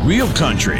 Real Country.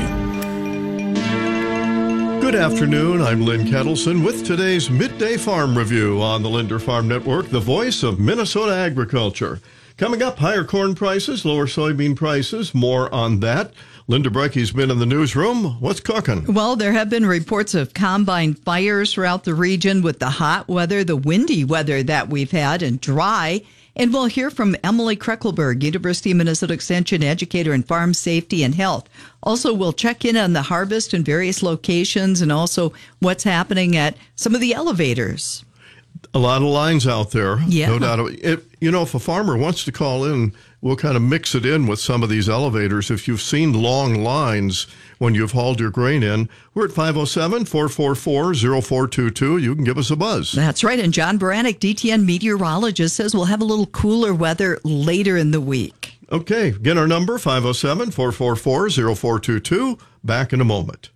Good afternoon, I'm Lynn Kettleson with today's Midday Farm Review on the Linder Farm Network, the voice of Minnesota agriculture. Coming up, higher corn prices, lower soybean prices, more on that. Linda Brecke's been in the newsroom. What's cooking? Well, there have been reports of combine fires throughout the region with the hot weather, the windy weather that we've had, and dry. And we'll hear from Emily Kreckelberg, University of Minnesota Extension educator in farm safety and health. Also, we'll check in on the harvest in various locations and also what's happening at some of the elevators. A lot of lines out there, yeah. No doubt. If a farmer wants to call in, we'll kind of mix it in with some of these elevators. If you've seen long lines when you've hauled your grain in, we're at 507-444-0422. You can give us a buzz. That's right. And John Baranek, DTN meteorologist, says we'll have a little cooler weather later in the week. Okay. Again, our number, 507-444-0422. Back in a moment.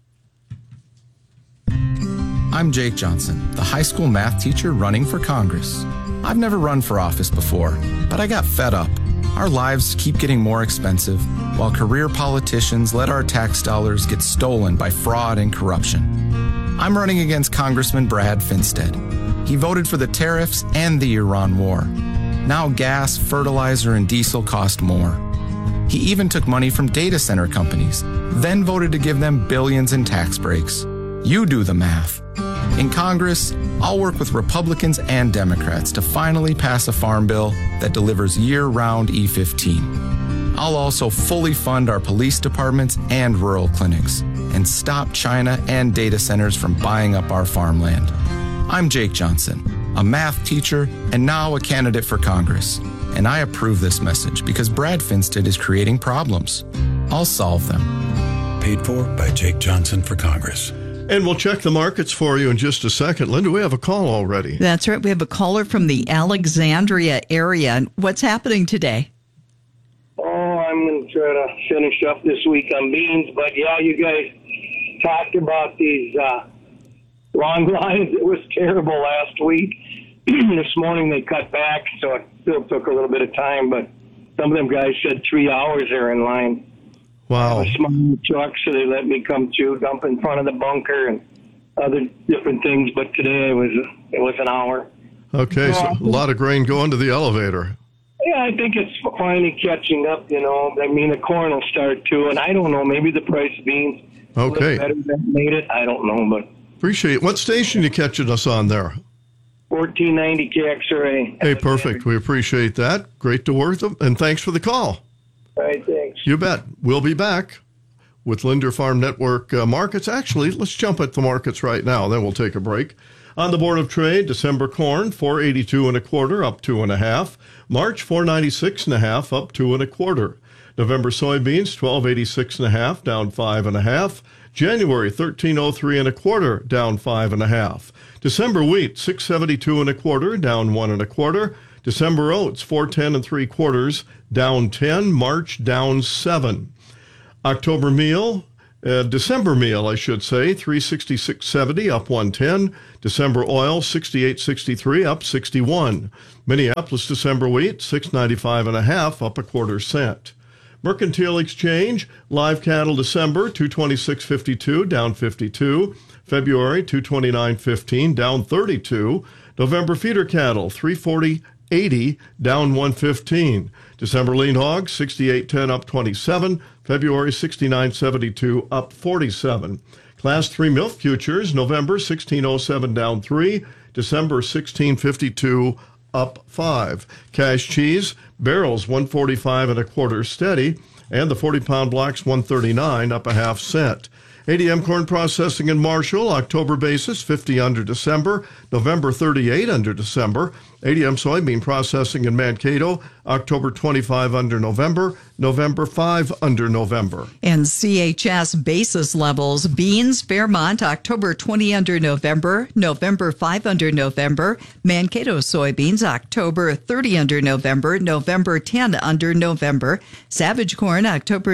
I'm Jake Johnson, the high school math teacher running for Congress. I've never run for office before, but I got fed up. Our lives keep getting more expensive, while career politicians let our tax dollars get stolen by fraud and corruption. I'm running against Congressman Brad Finstead. He voted for the tariffs and the Iran war. Now gas, fertilizer, and diesel cost more. He even took money from data center companies, then voted to give them billions in tax breaks. You do the math. In Congress, I'll work with Republicans and Democrats to finally pass a farm bill that delivers year-round E15. I'll also fully fund our police departments and rural clinics and stop China and data centers from buying up our farmland. I'm Jake Johnson, a math teacher and now a candidate for Congress. And I approve this message because Brad Finstead is creating problems. I'll solve them. Paid for by Jake Johnson for Congress. And we'll check the markets for you in just a second. Linda, we have a call already. That's right. We have a caller from the Alexandria area. What's happening today? Oh, I'm going to try to finish up this week on beans. But, yeah, you guys talked about these long lines. It was terrible last week. This morning they cut back, so it still took a little bit of time. But some of them guys said 3 hours they're in line. Wow. A small truck, so they let me come through, dump in front of the bunker and other different things. But today it was an hour. Okay, so a lot of grain going to the elevator. Yeah, I think it's finally catching up, I mean, the corn will start too, and I don't know, maybe the price of beans okay. better than made it. I don't know, but... Appreciate it. What station you catching us on there? 1490 KXRA. Hey, perfect. We appreciate that. Great to work with, and thanks for the call. All right, thanks. You bet. We'll be back with Linder Farm Network markets. Actually, let's jump at the markets right now, then we'll take a break. On the Board of Trade, December corn, 482 1/4, up 2 1/2. March, 496 1/2, up 2 1/4. November soybeans, 1286 1/2, down 5 1/2. January, 1303 1/4, down 5 1/2. December wheat, 672 1/4, down 1 1/4. December oats, 410 3/4, down 10. March, down 7. October meal, December meal, I should say, 366.70, up 110. December oil, 68.63, up 61. Minneapolis December wheat, 695 1/2, up 1/4 cent. Mercantile exchange, live cattle December, 226.52, down 52. February, 229.15, down 32. November feeder cattle, 340.80, down 115. December lean hogs, 68.10, up 27. February, 69.72, up 47. Class 3 milk futures, November, 16.07, down 3. December, 16.52, up 5. Cash cheese, barrels, 145 1/4 steady. And the 40-pound blocks, 139, up 1/2 cent. ADM corn processing in Marshall, October basis, 50 under December. November, 38 under December. ADM soybean processing in Mankato, October 25 under November. November 5 under November. And CHS basis levels, beans, Fairmont, October 20 under November. November 5 under November. Mankato soybeans, October 30 under November. November 10 under November. Savage corn, October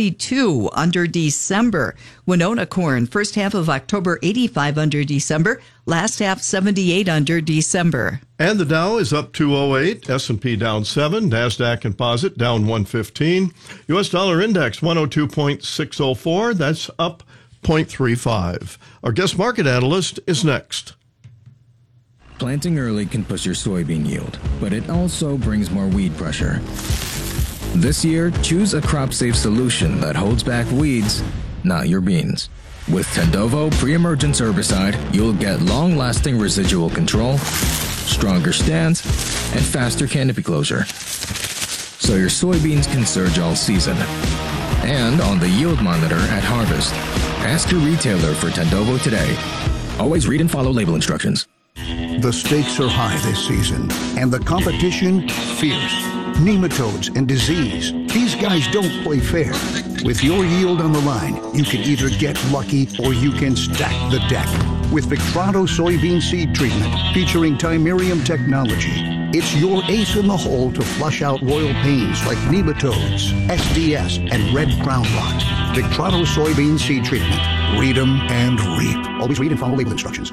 62 under December. Winona corn, first half of October, 85 under December. Last half 78 under December. And the Dow is up 208, S&P down 7, NASDAQ Composite down 115, U.S. dollar index 102.604, that's up 0.35. Our guest market analyst is next. Planting early can push your soybean yield, but it also brings more weed pressure. This year, choose a crop-safe solution that holds back weeds, not your beans. With Tendovo pre-emergence herbicide, you'll get long-lasting residual control, stronger stands, and faster canopy closure. So your soybeans can surge all season. And on the yield monitor at harvest. Ask your retailer for Tendovo today. Always read and follow label instructions. The stakes are high this season, and the competition fierce. Nematodes and disease. These guys don't play fair. With your yield on the line, you can either get lucky or you can stack the deck. With Victrano soybean seed treatment featuring Timerium technology, it's your ace in the hole to flush out royal pains like nematodes, SDS, and red crown rot. Victrano soybean seed treatment. Read 'em and reap. Always read and follow label instructions.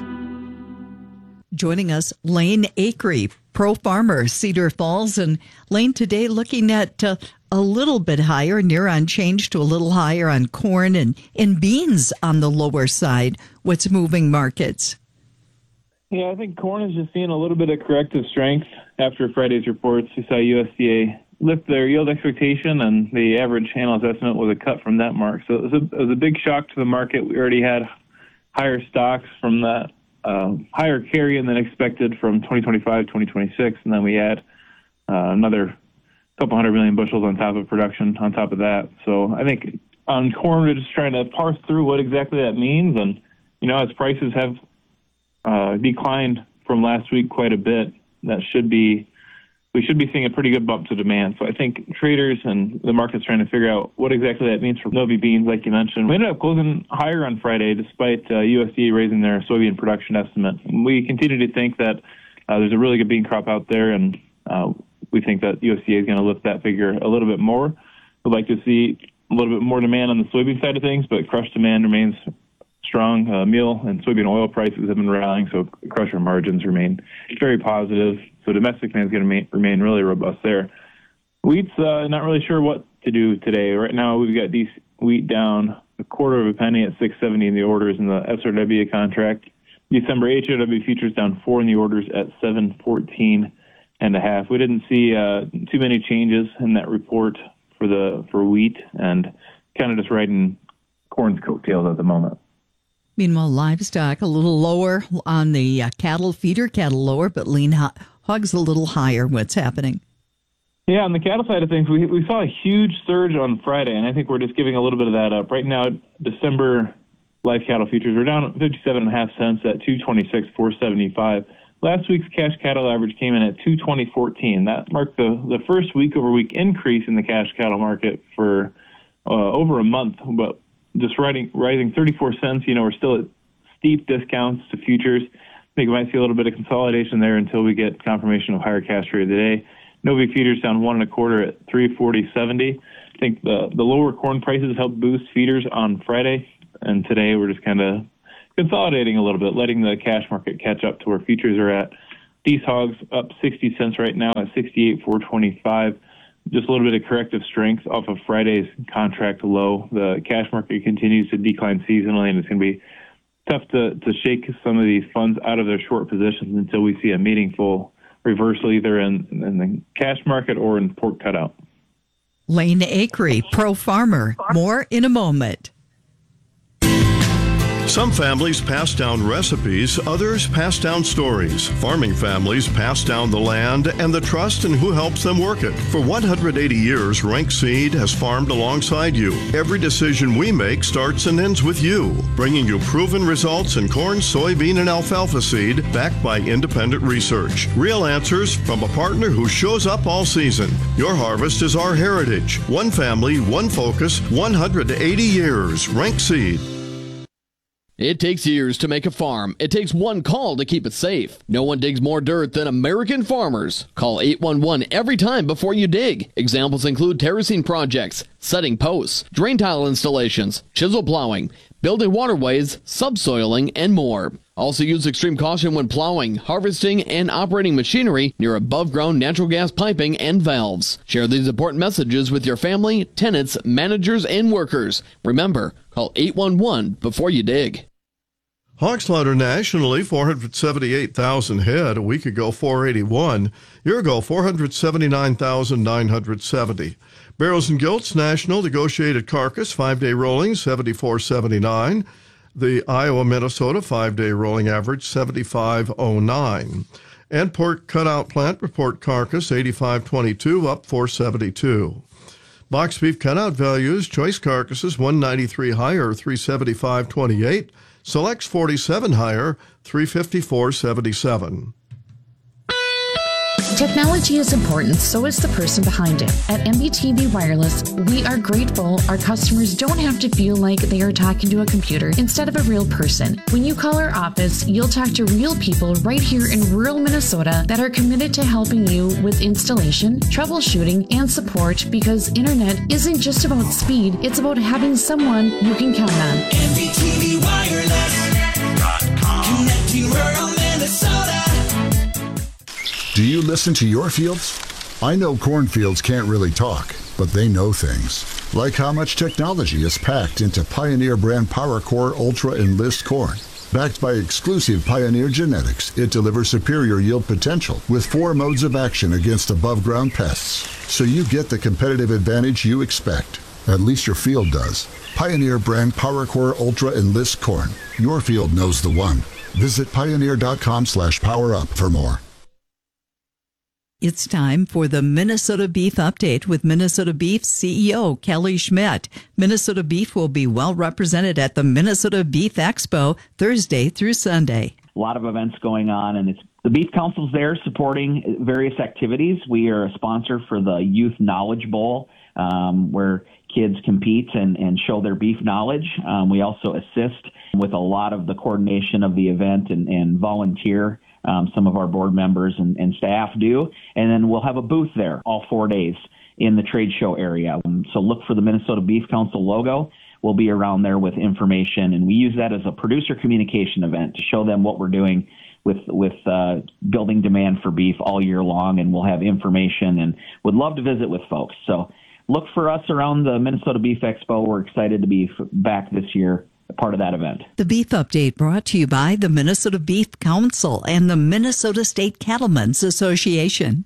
Joining us, Lane Acree, pro farmer, Cedar Falls. And Lane, today looking at a little bit higher, near unchanged to a little higher on corn and beans on the lower side. What's moving markets? Yeah, I think corn is just seeing a little bit of corrective strength after Friday's reports. You saw USDA lift their yield expectation, and the average analyst estimate was a cut from that mark. So it was a big shock to the market. We already had higher stocks from that. Higher carry-in than expected from 2025, 2026, and then we add another couple 100 million bushels on top of production on top of that. So I think on corn, we're just trying to parse through what exactly that means. And, as prices have declined from last week quite a bit, we should be seeing a pretty good bump to demand. So I think traders and the market's trying to figure out what exactly that means for Novi beans, like you mentioned. We ended up closing higher on Friday, despite USDA raising their soybean production estimate. We continue to think that there's a really good bean crop out there, and we think that USDA is going to lift that figure a little bit more. We'd like to see a little bit more demand on the soybean side of things, but crush demand remains strong. Meal and soybean oil prices have been rallying, so crusher margins remain very positive. So domestic demand is going to remain really robust there. Wheat's not really sure what to do today. Right now, we've got wheat down a quarter of a penny at $6.70 in the orders in the SRW contract. December HRW futures down 4 in the orders at $7.14.5. We didn't see too many changes in that report for wheat, and kind of just riding corn's coattails at the moment. Meanwhile, livestock a little lower on the cattle, feeder cattle lower, but lean hogs a little higher. What's happening? Yeah, on the cattle side of things, we saw a huge surge on Friday, and I think we're just giving a little bit of that up. Right now, December live cattle futures are down 57.5 cents at $226.475. Last week's cash cattle average came in at $220.14. That marked the first week-over-week increase in the cash cattle market for over a month, but just rising 34 cents. We're still at steep discounts to futures. I think we might see a little bit of consolidation there until we get confirmation of higher cash rate today. Novi feeders down 1 1/4 at $340.70. I think the lower corn prices helped boost feeders on Friday, and today we're just kind of consolidating a little bit, letting the cash market catch up to where futures are at. These hogs up 60 cents right now at $68.425. Just a little bit of corrective strength off of Friday's contract low. The cash market continues to decline seasonally, and it's going to be tough to shake some of these funds out of their short positions until we see a meaningful reversal either in the cash market or in pork cutout. Lane Acree, pro farmer. More in a moment. Some families pass down recipes, others pass down stories. Farming families pass down the land and the trust in who helps them work it. For 180 years, Rank Seed has farmed alongside you. Every decision we make starts and ends with you, bringing you proven results in corn, soybean, and alfalfa seed backed by independent research. Real answers from a partner who shows up all season. Your harvest is our heritage. One family, one focus, 180 years. Rank Seed. It takes years to make a farm. It takes one call to keep it safe. No one digs more dirt than American farmers. Call 811 every time before you dig. Examples include terracing projects, setting posts, drain tile installations, chisel plowing, building waterways, subsoiling, and more. Also use extreme caution when plowing, harvesting, and operating machinery near above-ground natural gas piping and valves. Share these important messages with your family, tenants, managers, and workers. Remember, call 811 before you dig. Hog slaughter nationally, 478,000 head. A week ago, 481. Year ago, 479,970. Barrows and Gilts national negotiated carcass, 5-day rolling, 74.79. The Iowa-Minnesota 5-day rolling average, 75.09. And pork cutout plant report carcass, 85.22, up 472. Box beef cutout values, choice carcasses, 193 higher, 375.28. Selects 47 higher, 354.77. Technology is important, so is the person behind it. At MBTV Wireless, we are grateful our customers don't have to feel like they are talking to a computer instead of a real person. When you call our office, you'll talk to real people right here in rural Minnesota that are committed to helping you with installation, troubleshooting, and support, because internet isn't just about speed, it's about having someone you can count on. MBTV Wireless.com. Connecting rural Minnesota. Do you listen to your fields? I know cornfields can't really talk, but they know things. Like how much technology is packed into Pioneer brand PowerCore Ultra Enlist corn. Backed by exclusive Pioneer genetics, it delivers superior yield potential with 4 modes of action against above-ground pests. So you get the competitive advantage you expect. At least your field does. Pioneer brand PowerCore Ultra Enlist corn. Your field knows the one. Visit pioneer.com/powerup for more. It's time for the Minnesota Beef Update with Minnesota Beef CEO Kelly Schmidt. Minnesota Beef will be well represented at the Minnesota Beef Expo Thursday through Sunday. A lot of events going on, and it's the Beef Council's there supporting various activities. We are a sponsor for the Youth Knowledge Bowl, where kids compete and show their beef knowledge. We also assist with a lot of the coordination of the event and volunteer. Some of our board members and staff do. And then we'll have a booth there all 4 days in the trade show area. So look for the Minnesota Beef Council logo. We'll be around there with information. And we use that as a producer communication event to show them what we're doing with building demand for beef all year long. And we'll have information and would love to visit with folks. So look for us around the Minnesota Beef Expo. We're excited to be back this year, part of that event. The Beef Update brought to you by the Minnesota Beef Council and the Minnesota State Cattlemen's Association.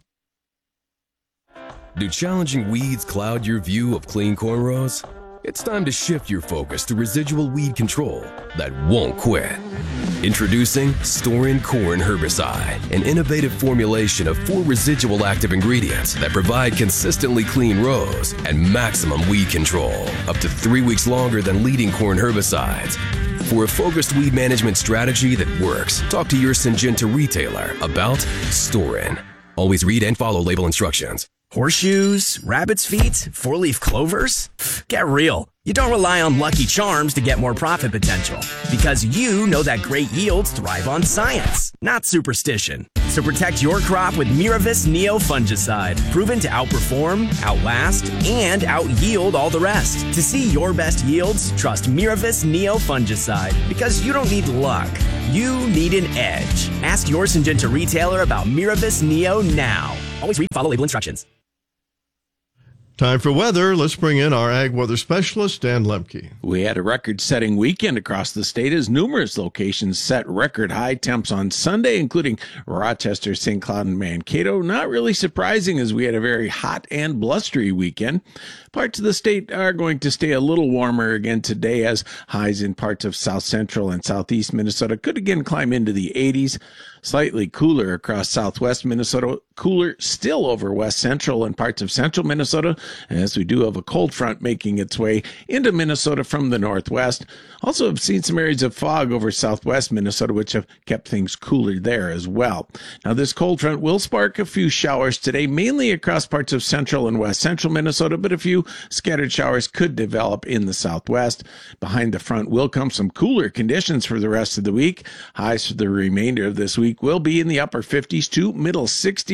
Do challenging weeds cloud your view of clean cornrows? It's time to shift your focus to residual weed control that won't quit. Introducing Storin Corn Herbicide, an innovative formulation of 4 residual active ingredients that provide consistently clean rows and maximum weed control, up to 3 weeks longer than leading corn herbicides. For a focused weed management strategy that works, talk to your Syngenta retailer about Storin. Always read and follow label instructions. Horseshoes, rabbit's feet, 4-leaf clovers? Get real. You don't rely on Lucky Charms to get more profit potential, because you know that great yields thrive on science, not superstition. So protect your crop with Miravis Neo Fungicide, proven to outperform, outlast, and out-yield all the rest. To see your best yields, trust Miravis Neo Fungicide, because you don't need luck. You need an edge. Ask your Syngenta retailer about Miravis Neo now. Always read and follow label instructions. Time for weather. Let's bring in our ag weather specialist, Dan Lemke. We had a record-setting weekend across the state as numerous locations set record high temps on Sunday, including Rochester, St. Cloud, and Mankato. Not really surprising, as we had a very hot and blustery weekend. Parts of the state are going to stay a little warmer again today, as highs in parts of south central and southeast Minnesota could again climb into the 80s. Slightly cooler across southwest Minnesota, cooler still over west central and parts of central Minnesota, as we do have a cold front making its way into Minnesota from the northwest. Also have seen some areas of fog over southwest Minnesota, which have kept things cooler there as well. Now, this cold front will spark a few showers today, mainly across parts of central and west central Minnesota, but a few scattered showers could develop in the southwest. Behind the front will come some cooler conditions for the rest of the week. Highs for the remainder of this week will be in the upper 50s to middle 60s.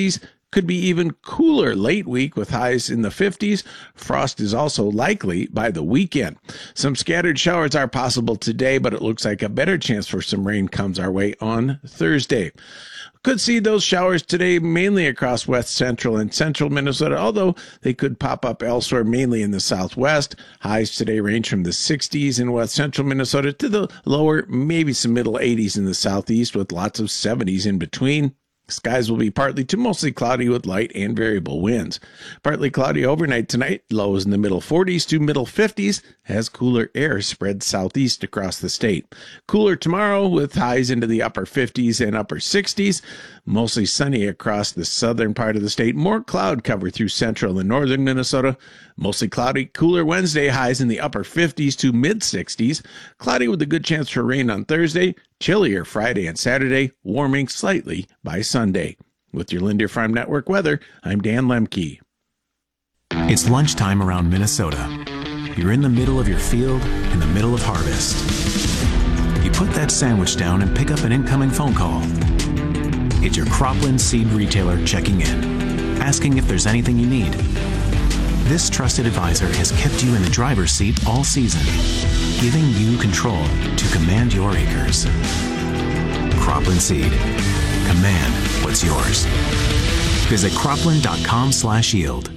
Could be even cooler late week with highs in the 50s. Frost is also likely by the weekend. Some scattered showers are possible today, but it looks like a better chance for some rain comes our way on Thursday. Could see those showers today mainly across west central and central Minnesota, although they could pop up elsewhere, mainly in the southwest. Highs today range from the 60s in west central Minnesota to the lower, maybe some middle 80s in the southeast, with lots of 70s in between. Skies will be partly to mostly cloudy with light and variable winds. Partly cloudy overnight tonight, lows in the middle 40s to middle 50s as cooler air spreads southeast across the state. Cooler tomorrow with highs into the upper 50s and upper 60s. Mostly sunny across the southern part of the state. More cloud cover through central and northern Minnesota. Mostly cloudy, cooler Wednesday, highs in the upper 50s to mid 60s. Cloudy with a good chance for rain on Thursday. Chillier Friday and Saturday, warming slightly by Sunday. With your Lindner Farm Network weather, I'm Dan Lemke. It's lunchtime around Minnesota. You're in the middle of your field, in the middle of harvest. You put that sandwich down and pick up an incoming phone call. It's your Cropland seed retailer checking in, asking if there's anything you need. This trusted advisor has kept you in the driver's seat all season, giving you control to command your acres. Cropland Seed. Command what's yours. Visit cropland.com/yield.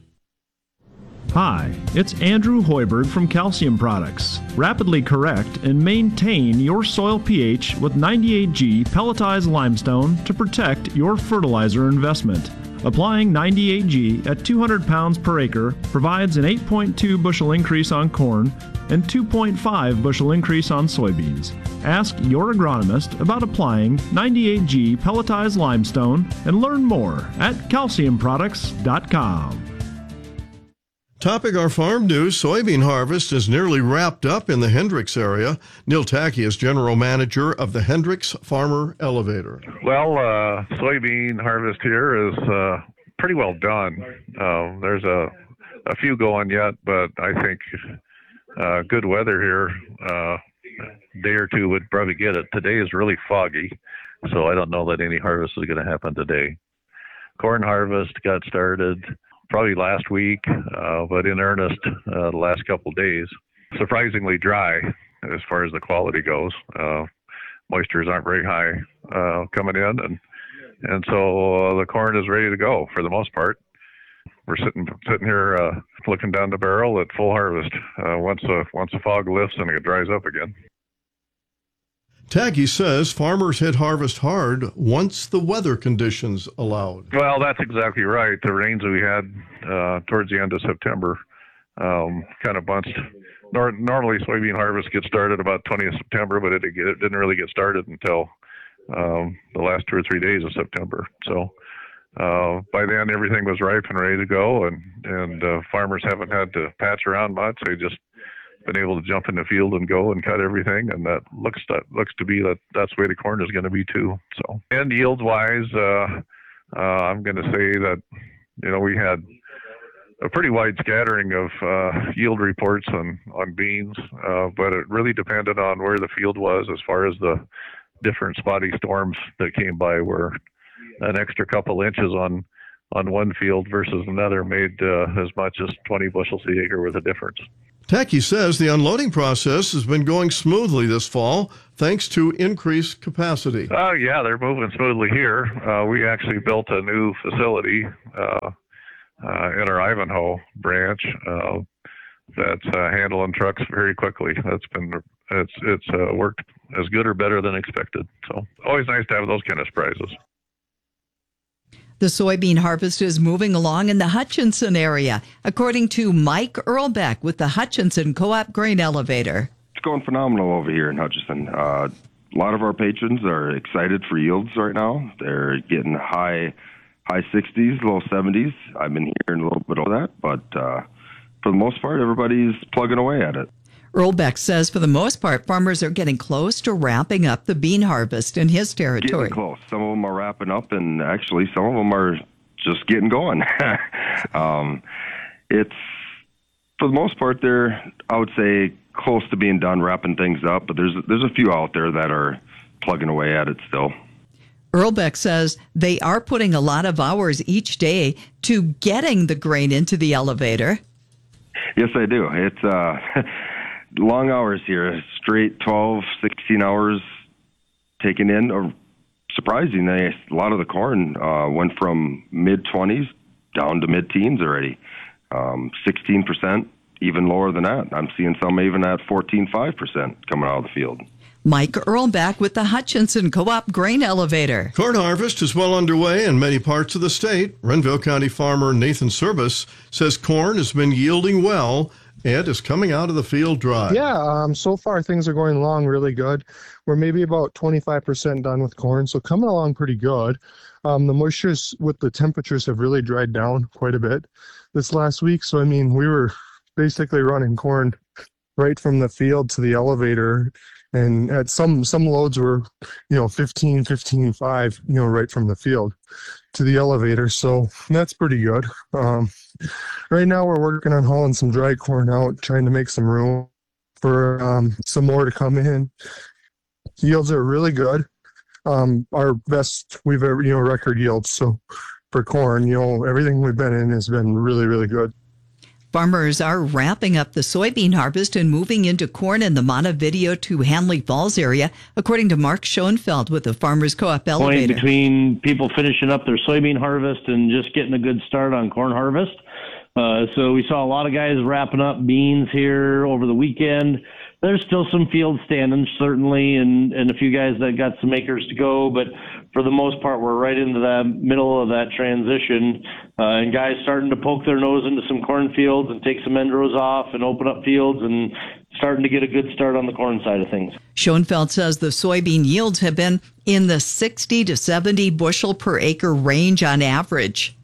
Hi, it's Andrew Hoiberg from Calcium Products. Rapidly correct and maintain your soil pH with 98G pelletized limestone to protect your fertilizer investment. Applying 98G at 200 pounds per acre provides an 8.2 bushel increase on corn and 2.5 bushel increase on soybeans. Ask your agronomist about applying 98G pelletized limestone and learn more at calciumproducts.com. Topping our farm news, soybean harvest is nearly wrapped up in the Hendricks area. Neil Tackey is general manager of the Hendricks Farmer Elevator. Well, soybean harvest here is pretty well done. There's a few going yet, but I think good weather here, a day or two would probably get it. Today is really foggy, so I don't know that any harvest is going to happen today. Corn harvest got started probably last week, but in earnest the last couple of days. Surprisingly dry as far as the quality goes. Moistures aren't very high coming in, and so the corn is ready to go for the most part. We're sitting here looking down the barrel at full harvest once the fog lifts and it dries up again. Tackey says farmers hit harvest hard once the weather conditions allowed. Well, that's exactly right. The rains that we had towards the end of September kind of bunched. Normally, soybean harvest gets started about 20th September, but it didn't really get started until the last 2 or 3 days of September. So by then, everything was ripe and ready to go, and farmers haven't had to patch around much. They just been able to jump in the field and go and cut everything, and that looks to be that's the way the corn is going to be too. So, and yield wise, I'm going to say that we had a pretty wide scattering of yield reports on beans, but it really depended on where the field was as far as the different spotty storms that came by, where an extra couple inches on one field versus another made as much as 20 bushels a acre with a difference. Tackey says the unloading process has been going smoothly this fall thanks to increased capacity. Oh, yeah, they're moving smoothly here. We actually built a new facility in our Ivanhoe branch that's handling trucks very quickly. It's worked as good or better than expected. So always nice to have those kind of surprises. The soybean harvest is moving along in the Hutchinson area, according to Mike Earlbeck with the Hutchinson Co-op Grain Elevator. It's going phenomenal over here in Hutchinson. A lot of our patrons are excited for yields right now. They're getting high 60s, low 70s. I've been hearing a little bit of that, but for the most part, everybody's plugging away at it. Earlbeck says for the most part, farmers are getting close to wrapping up the bean harvest in his territory. Getting close. Some of them are wrapping up, and actually some of them are just getting going. It's, for the most part, they're, I would say, close to being done wrapping things up, but there's a few out there that are plugging away at it still. Erlbeck says they are putting a lot of hours each day to getting the grain into the elevator. Yes, I do. It's long hours here, straight 12, 16 hours taken in. Surprisingly, a lot of the corn went from mid-20s down to mid-teens already. 16%, even lower than that. I'm seeing some even at 14.5% coming out of the field. Mike Erlbeck with the Hutchinson Co-op Grain Elevator. Corn harvest is well underway in many parts of the state. Renville County farmer Nathan Service says corn has been yielding well and is coming out of the field dry. Yeah, so far things are going along really good. We're maybe about 25% done with corn, so coming along pretty good. The moistures with the temperatures have really dried down quite a bit this last week. So, I mean, we were basically running corn right from the field to the elevator. And at some loads were, 15.5, right from the field to the elevator. So that's pretty good. Right now we're working on hauling some dry corn out, trying to make some room for some more to come in. Yields are really good. Our best we've ever, record yields. So for corn, everything we've been in has been really, really good. Farmers are wrapping up the soybean harvest and moving into corn in the Montevideo to Hanley Falls area, according to Mark Schoenfeld with the Farmers Co-op Elevator. Point between people finishing up their soybean harvest and just getting a good start on corn harvest. So we saw a lot of guys wrapping up beans here over the weekend. There's still some fields standing, certainly, and a few guys that got some acres to go, but for the most part, we're right into the middle of that transition, and guys starting to poke their nose into some cornfields and take some end rows off and open up fields and starting to get a good start on the corn side of things. Schoenfeld says the soybean yields have been in the 60 to 70 bushel per acre range on average.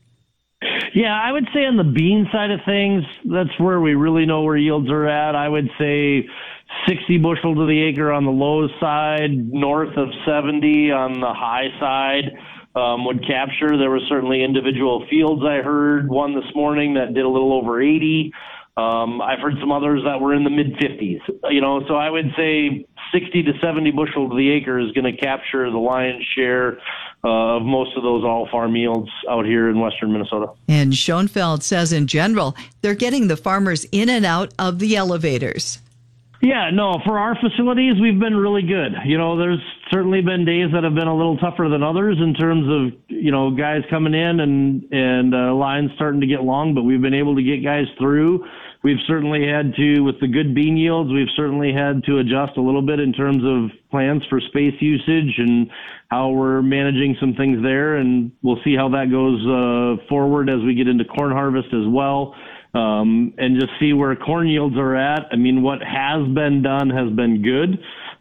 Yeah, I would say on the bean side of things, that's where we really know where yields are at. I would say 60 bushel to the acre on the low side, north of 70 on the high side would capture. There were certainly individual fields. I heard one this morning that did a little over 80. I've heard some others that were in the mid-50s. So I would say 60 to 70 bushel to the acre is going to capture the lion's share of most of those all-farm yields out here in western Minnesota. And Schoenfeld says in general, they're getting the farmers in and out of the elevators. Yeah, no, for our facilities, we've been really good. There's certainly been days that have been a little tougher than others in terms of, guys coming in and lines starting to get long, but we've been able to get guys through. We've certainly had to, with the good bean yields, we've certainly had to adjust a little bit in terms of plans for space usage and how we're managing some things there. And we'll see how that goes forward as we get into corn harvest as well. And just see where corn yields are at. I mean, what has been done has been good.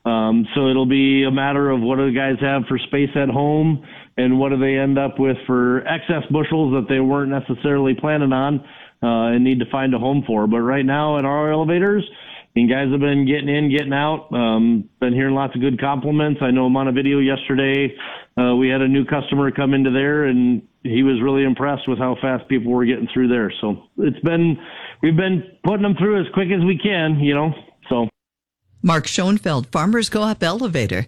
So it'll be a matter of what do the guys have for space at home and what do they end up with for excess bushels that they weren't necessarily planning on and need to find a home for. But right now at our elevators, guys have been getting in, getting out, been hearing lots of good compliments. I know Montevideo yesterday, we had a new customer come into there and he was really impressed with how fast people were getting through there. So we've been putting them through as quick as we can, so. Mark Schoenfeld, Farmers Co-op Elevator.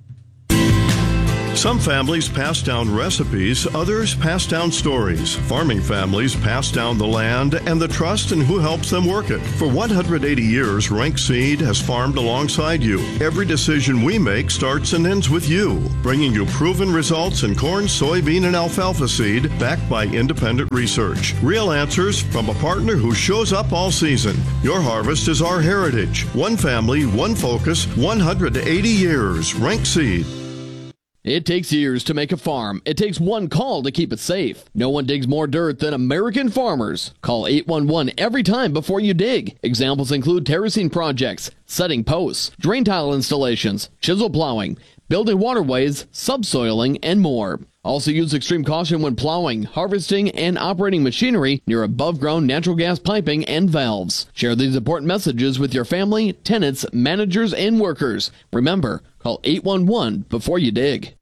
Some families pass down recipes, others pass down stories. Farming families pass down the land and the trust in who helps them work it. For 180 years, Rank Seed has farmed alongside you. Every decision we make starts and ends with you, bringing you proven results in corn, soybean, and alfalfa seed backed by independent research. Real answers from a partner who shows up all season. Your harvest is our heritage. One family, one focus, 180 years. Rank Seed. It takes years to make a farm. It takes one call to keep it safe. No one digs more dirt than American farmers. Call 811 every time before you dig. Examples include terracing projects, setting posts, drain tile installations, chisel plowing, building waterways, subsoiling, and more. Also use extreme caution when plowing, harvesting, and operating machinery near above-ground natural gas piping and valves. Share these important messages with your family, tenants, managers, and workers. Remember, call 811 before you dig.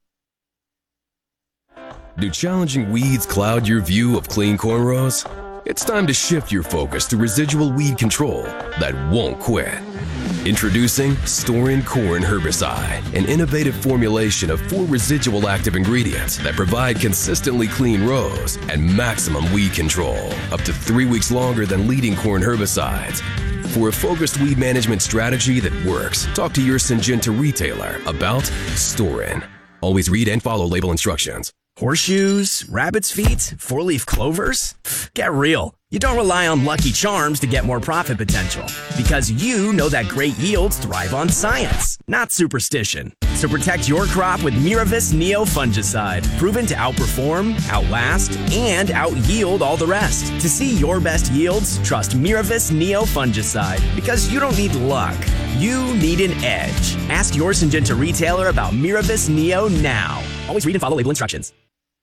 Do challenging weeds cloud your view of clean cornrows? It's time to shift your focus to residual weed control that won't quit. Introducing Store-In Corn Herbicide, an innovative formulation of 4 residual active ingredients that provide consistently clean rows and maximum weed control, up to 3 weeks longer than leading corn herbicides. For a focused weed management strategy that works, talk to your Syngenta retailer about Store-In. Always read and follow label instructions. Horseshoes, rabbit's feet, 4-leaf clovers? Get real. You don't rely on Lucky Charms to get more profit potential because you know that great yields thrive on science, not superstition. So protect your crop with Miravis Neo fungicide, proven to outperform, outlast, and outyield all the rest. To see your best yields, trust Miravis Neo fungicide because you don't need luck. You need an edge. Ask your Syngenta retailer about Miravis Neo now. Always read and follow label instructions.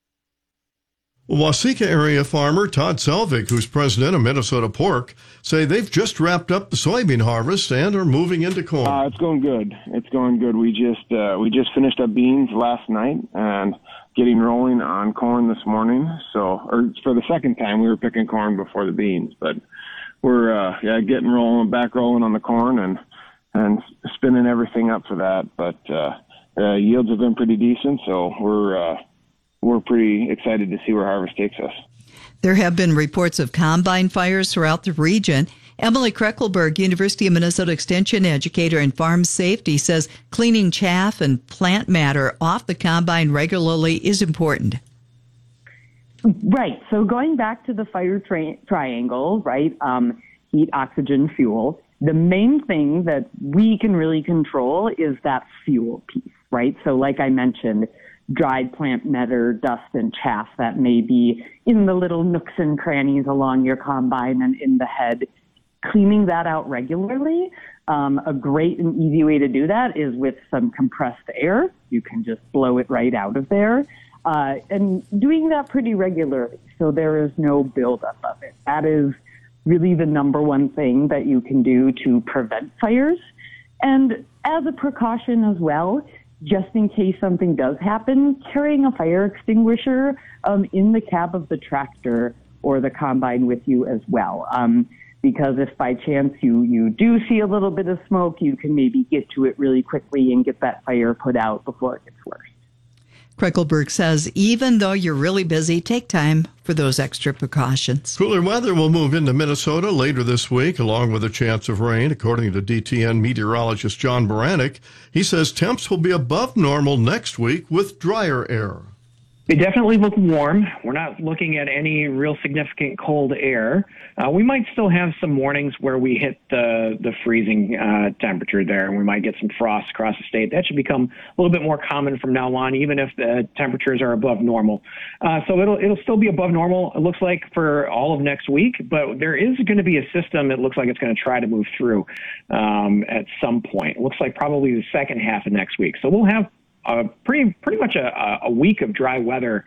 Waseca area farmer Todd Selvig, who's president of Minnesota Pork, say they've just wrapped up the soybean harvest and are moving into corn. It's going good. It's going good. We just finished up beans last night and getting rolling on corn this morning. Or for the second time, we were picking corn before the beans, but we're getting back rolling on the corn and spinning everything up for that. But yields have been pretty decent, so we're pretty excited to see where harvest takes us. There have been reports of combine fires throughout the region. Emily Kreckelberg, University of Minnesota Extension educator and farm safety, says cleaning chaff and plant matter off the combine regularly is important. Right. So going back to the fire triangle, right, heat, oxygen, fuel, the main thing that we can really control is that fuel piece, right? So like I mentioned, dried plant matter, dust, and chaff that may be in the little nooks and crannies along your combine and in the head. Cleaning that out regularly, a great and easy way to do that is with some compressed air. You can just blow it right out of there. And doing that pretty regularly so there is no buildup of it. That is really the number one thing that you can do to prevent fires. And as a precaution as well, just in case something does happen, carrying a fire extinguisher in the cab of the tractor or the combine with you as well. Because if by chance you do see a little bit of smoke, you can maybe get to it really quickly and get that fire put out before it gets worse. Kreckelberg says even though you're really busy, take time for those extra precautions. Cooler weather will move into Minnesota later this week, along with a chance of rain, according to DTN meteorologist John Baranek. He says temps will be above normal next week with drier air. They definitely look warm. We're not looking at any real significant cold air. We might still have some mornings where we hit the freezing temperature there, and we might get some frost across the state. That should become a little bit more common from now on, even if the temperatures are above normal. So it'll still be above normal, it looks like, for all of next week, but there is going to be a system it looks like it's going to try to move through at some point. It looks like probably the second half of next week. So we'll have pretty much a week of dry weather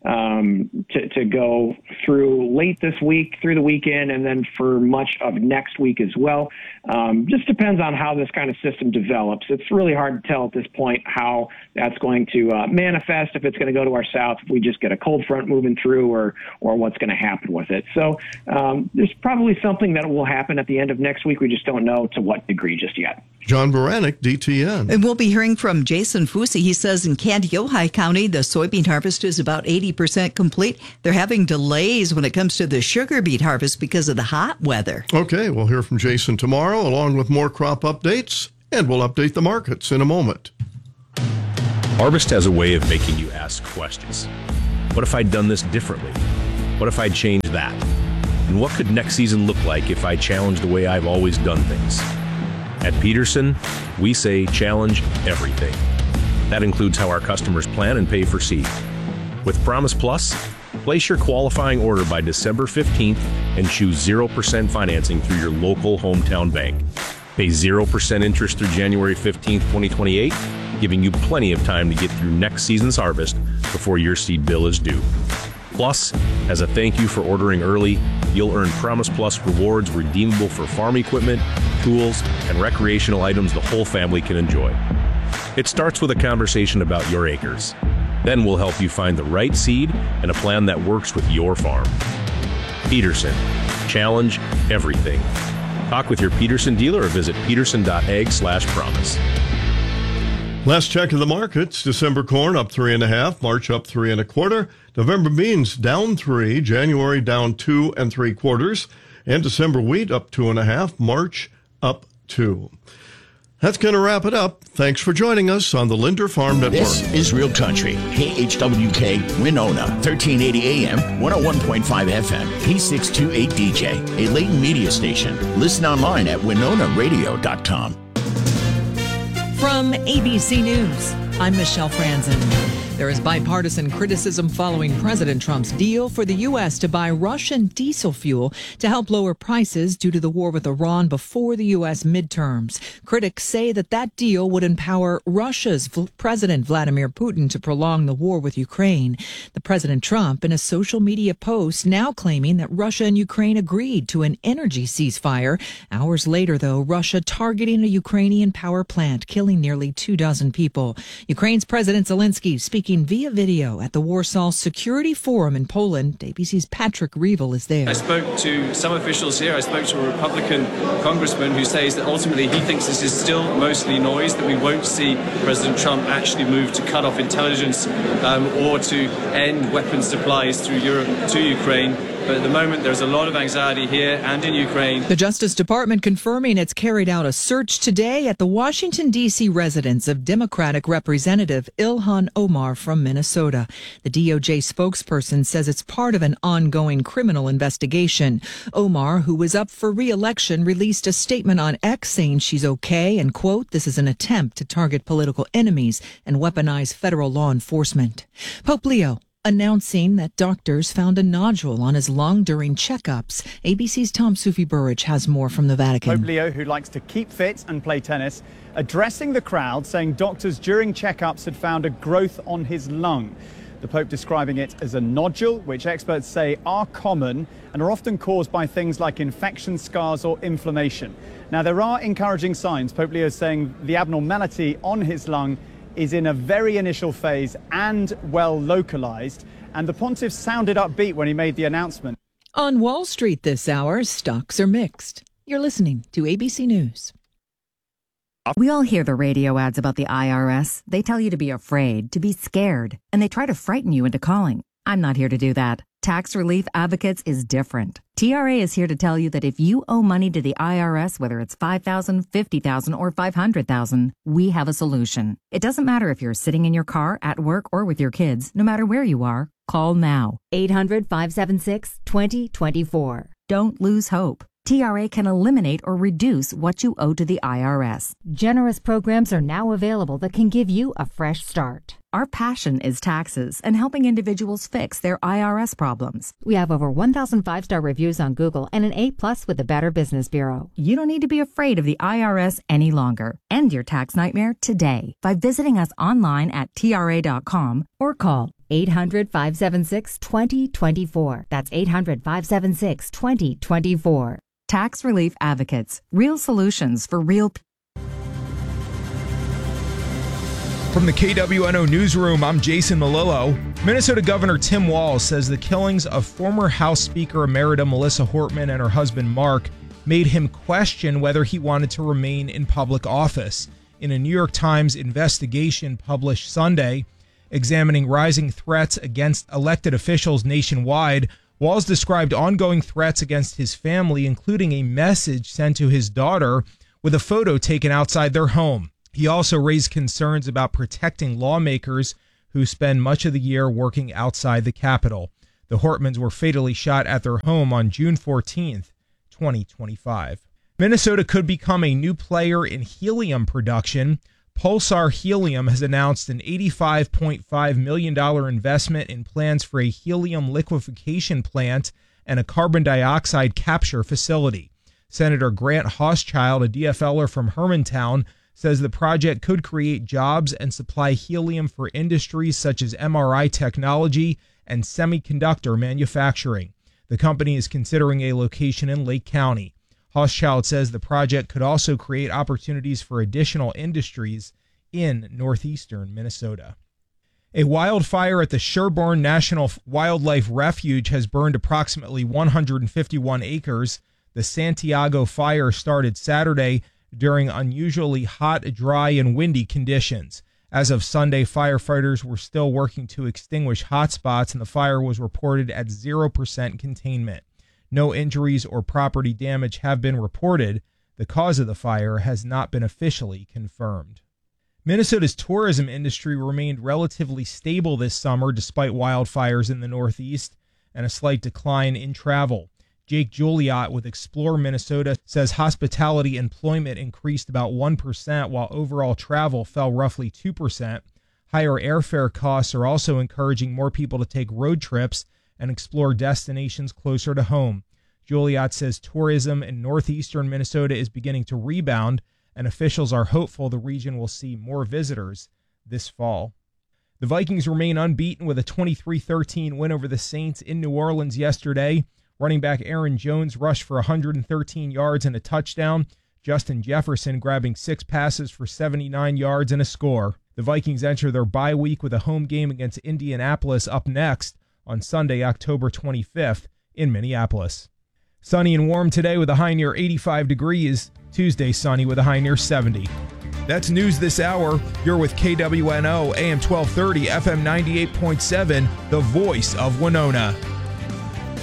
to go through late this week, through the weekend, and then for much of next week as well. Just depends on how this kind of system develops. It's really hard to tell at this point how that's going to manifest, if it's going to go to our south, if we just get a cold front moving through, or what's going to happen with it. So there's probably something that will happen at the end of next week. We just don't know to what degree just yet. John Baranek, DTN. And we'll be hearing from Jason Fusi. He says in Kandiyohi County, the soybean harvest is about 80% complete. They're having delays when it comes to the sugar beet harvest because of the hot weather. Okay, we'll hear from Jason tomorrow, along with more crop updates, and we'll update the markets in a moment. Harvest has a way of making you ask questions. What if I'd done this differently? What if I'd changed that? And what could next season look like if I challenged the way I've always done things? At Peterson, we say challenge everything. That includes how our customers plan and pay for seed. With Promise Plus, place your qualifying order by December 15th and choose 0% financing through your local hometown bank. Pay 0% interest through January 15th, 2028, giving you plenty of time to get through next season's harvest before your seed bill is due. Plus, as a thank you for ordering early, you'll earn Promise Plus rewards redeemable for farm equipment, tools, and recreational items the whole family can enjoy. It starts with a conversation about your acres. Then we'll help you find the right seed and a plan that works with your farm. Peterson, challenge everything. Talk with your Peterson dealer or visit peterson.ag/promise. Last check of the markets, December corn up 3.5, March up 3 1/4, November beans down 3, January down 2 3/4, and December wheat up 2.5, March up 2. That's going to wrap it up. Thanks for joining us on the Linder Farm Network. This is Real Country, KHWK Winona, 1380 AM, 101.5 FM, P628DJ, a Layton media station. Listen online at WinonaRadio.com. From ABC News, I'm Michelle Franzen. There is bipartisan criticism following President Trump's deal for the U.S. to buy Russian diesel fuel to help lower prices due to the war with Iran before the U.S. midterms. Critics say that deal would empower Russia's President Vladimir Putin to prolong the war with Ukraine. The President Trump, in a social media post, now claiming that Russia and Ukraine agreed to an energy ceasefire. Hours later, though, Russia targeting a Ukrainian power plant, killing nearly 24 people. Ukraine's President Zelensky speaking via video at the Warsaw Security Forum in Poland. ABC's Patrick Reevell is there. I spoke to some officials here. I spoke to a Republican congressman who says that ultimately he thinks this is still mostly noise, that we won't see President Trump actually move to cut off intelligence or to end weapons supplies through Europe to Ukraine. But at the moment, there's a lot of anxiety here and in Ukraine. The Justice Department confirming it's carried out a search today at the Washington, D.C. residence of Democratic Representative Ilhan Omar from Minnesota. The DOJ spokesperson says it's part of an ongoing criminal investigation. Omar, who was up for re-election, released a statement on X saying she's okay and, quote, this is an attempt to target political enemies and weaponize federal law enforcement. Pope Leo announcing that doctors found a nodule on his lung during checkups. ABC's Tom Sufi-Burridge has more from the Vatican. Pope Leo, who likes to keep fit and play tennis, addressing the crowd, saying doctors during checkups had found a growth on his lung. The Pope describing it as a nodule, which experts say are common and are often caused by things like infection scars or inflammation. Now, there are encouraging signs. Pope Leo is saying the abnormality on his lung is in a very initial phase and well localized, and the pontiff sounded upbeat when he made the announcement. On Wall Street this hour, stocks are mixed. You're listening to ABC News. We all hear the radio ads about the IRS. They tell you to be afraid, to be scared, and they try to frighten you into calling. I'm not here to do that. Tax Relief Advocates is different. TRA is here to tell you that if you owe money to the IRS, whether it's $5,000, $50,000, or $500,000, we have a solution. It doesn't matter if you're sitting in your car, at work, or with your kids. No matter where you are, call now. 800-576-2024. Don't lose hope. TRA can eliminate or reduce what you owe to the IRS. Generous programs are now available that can give you a fresh start. Our passion is taxes and helping individuals fix their IRS problems. We have over 1,000 five-star reviews on Google and an A+ with the Better Business Bureau. You don't need to be afraid of the IRS any longer. End your tax nightmare today by visiting us online at TRA.com or call 800-576-2024. That's 800-576-2024. Tax Relief Advocates. Real solutions for real people. From the KWNO Newsroom, I'm Jason Melillo. Minnesota Governor Tim Walz says the killings of former House Speaker Emerita Melissa Hortman and her husband Mark made him question whether he wanted to remain in public office. In a New York Times investigation published Sunday, examining rising threats against elected officials nationwide, Walz described ongoing threats against his family, including a message sent to his daughter with a photo taken outside their home. He also raised concerns about protecting lawmakers who spend much of the year working outside the Capitol. The Hortmans were fatally shot at their home on June 14th, 2025. Minnesota could become a new player in helium production. Pulsar Helium has announced an $85.5 million investment in plans for a helium liquefaction plant and a carbon dioxide capture facility. Senator Grant Hochschild, a DFLer from Hermantown, says the project could create jobs and supply helium for industries such as MRI technology and semiconductor manufacturing. The company is considering a location in Lake County. Hochschild says the project could also create opportunities for additional industries in northeastern Minnesota. A wildfire at the Sherburne National Wildlife Refuge has burned approximately 151 acres. The Santiago fire started Saturday during unusually hot, dry, and windy conditions. As of Sunday, firefighters were still working to extinguish hotspots, and the fire was reported at 0% containment. No injuries or property damage have been reported. The cause of the fire has not been officially confirmed. Minnesota's tourism industry remained relatively stable this summer despite wildfires in the Northeast and a slight decline in travel. Jake Juliot with Explore Minnesota says hospitality employment increased about 1%, while overall travel fell roughly 2%. Higher airfare costs are also encouraging more people to take road trips and explore destinations closer to home. Juliot says tourism in northeastern Minnesota is beginning to rebound, and officials are hopeful the region will see more visitors this fall. The Vikings remain unbeaten with a 23-13 win over the Saints in New Orleans yesterday. Running back Aaron Jones rushed for 113 yards and a touchdown. Justin Jefferson grabbing 6 passes for 79 yards and a score. The Vikings enter their bye week with a home game against Indianapolis up next on Sunday, October 25th in Minneapolis. Sunny and warm today with a high near 85 degrees. Tuesday, sunny with a high near 70. That's news this hour. You're with KWNO, AM 1230, FM 98.7, the voice of Winona.